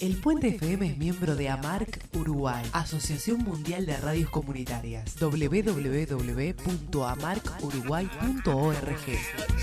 El Puente FM es miembro de AMARC Uruguay, Asociación Mundial de Radios Comunitarias. www.amarcuruguay.org